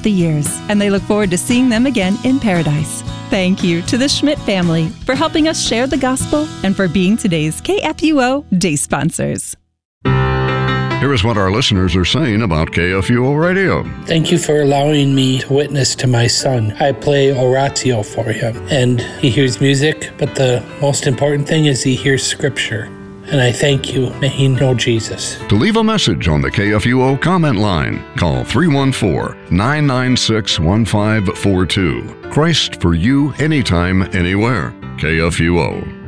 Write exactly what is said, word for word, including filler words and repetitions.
the years, and they look forward to seeing them again in paradise. Thank you to the Schmidt family for helping us share the gospel and for being today's K F U O Day sponsors. Here is what our listeners are saying about K F U O Radio. Thank you for allowing me to witness to my son. I play oratio for him, and he hears music, but the most important thing is he hears scripture. And I thank you. May he know Jesus. To leave a message on the K F U O comment line, call three one four, nine nine six, one five four two. Christ for you, anytime, anywhere. K F U O.